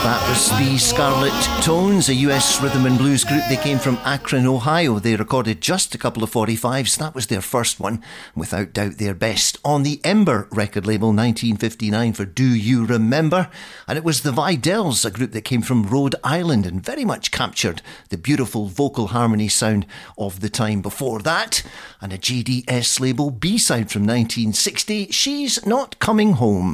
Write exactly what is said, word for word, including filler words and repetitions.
That was the Scarlet Tones, a U S rhythm and blues group. They came from Akron, Ohio. They recorded just a couple of forty-fives. That was their first one, without doubt their best, on the Ember record label, nineteen fifty-nine, for Do You Remember? And it was the Vidells, a group that came from Rhode Island and very much captured the beautiful vocal harmony sound of the time before that. And a J D S label B-side from nineteen sixty, She's Not Coming Home.